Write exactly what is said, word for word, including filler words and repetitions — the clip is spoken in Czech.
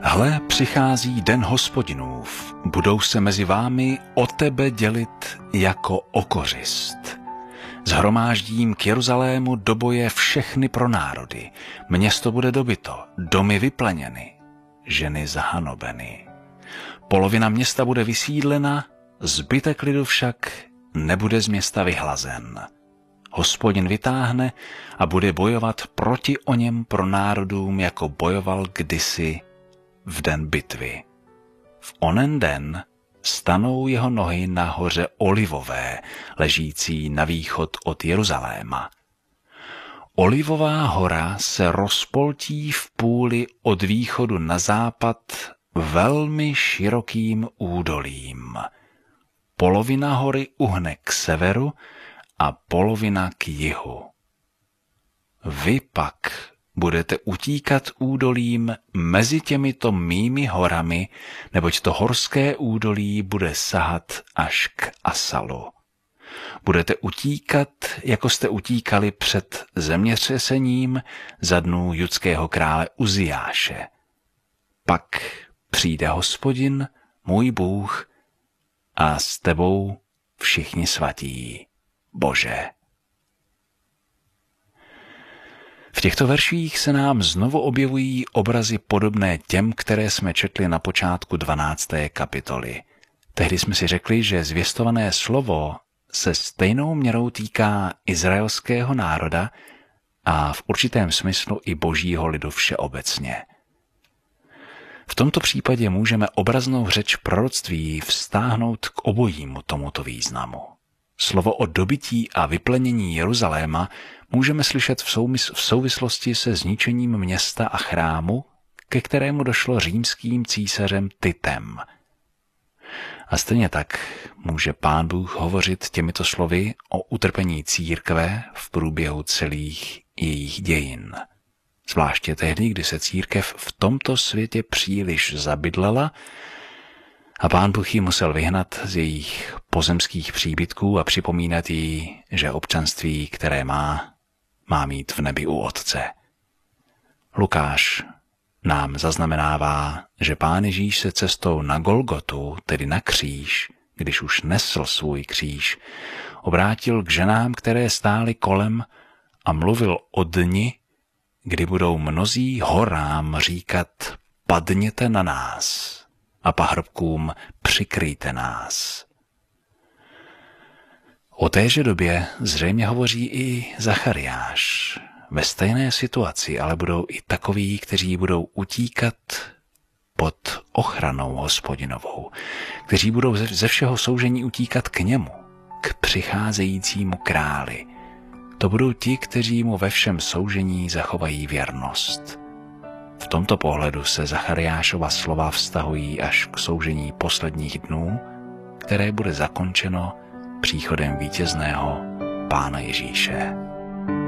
Hle, přichází den Hospodinův, budou se mezi vámi o tebe dělit jako o kořist. Shromáždím k Jeruzalému do boje všechny pronárody, město bude dobyto, domy vypleněny, ženy zahanobeny. Polovina města bude vysídlena, zbytek lidu však nebude z města vyhlazen. Hospodin vytáhne a bude bojovat proti o něm pronárodům, jako bojoval kdysi v den bitvy. V onen den stanou jeho nohy na hoře Olivové, ležící na východ od Jeruzaléma. Olivová hora se rozpoltí v půli od východu na západ velmi širokým údolím. Polovina hory uhne k severu a polovina k jihu. Vy pak budete utíkat údolím mezi těmito mými horami, neboť to horské údolí bude sahat až k Asalu. Budete utíkat, jako jste utíkali před zemětřesením za dnů judského krále Uziáše. Pak přijde Hospodin, můj Bůh, a s tebou všichni svatí, Bože. V těchto verších se nám znovu objevují obrazy podobné těm, které jsme četli na počátku dvanácté kapitoly. Tehdy jsme si řekli, že zvěstované slovo se stejnou měrou týká izraelského národa a v určitém smyslu i božího lidu všeobecně. V tomto případě můžeme obraznou řeč proroctví vztáhnout k obojímu tomuto významu. Slovo o dobytí a vyplenění Jeruzaléma můžeme slyšet v, soumysl, v souvislosti se zničením města a chrámu, ke kterému došlo římským císařem Titem. A stejně tak může Pán Bůh hovořit těmito slovy o utrpení církve v průběhu celých jejich dějin. Zvláště tehdy, kdy se církev v tomto světě příliš zabydlela a Pán Bůh ji musel vyhnat z jejich pozemských příbytků a připomínat jí, že občanství, které má, má mít v nebi u Otce. Lukáš nám zaznamenává, že Pán Ježíš se cestou na Golgotu, tedy na kříž, když už nesl svůj kříž, obrátil k ženám, které stály kolem a mluvil o dni, kdy budou mnozí horám říkat: padněte na nás, a pahrobkům přikryjte nás. O téže době zřejmě hovoří i Zachariáš. Ve stejné situaci ale budou i takoví, kteří budou utíkat pod ochranou Hospodinovou, kteří budou ze všeho soužení utíkat k němu, k přicházejícímu králi. To budou ti, kteří mu ve všem soužení zachovají věrnost. V tomto pohledu se Zachariášova slova vztahují až k soužení posledních dnů, které bude zakončeno příchodem vítězného Pána Ježíše.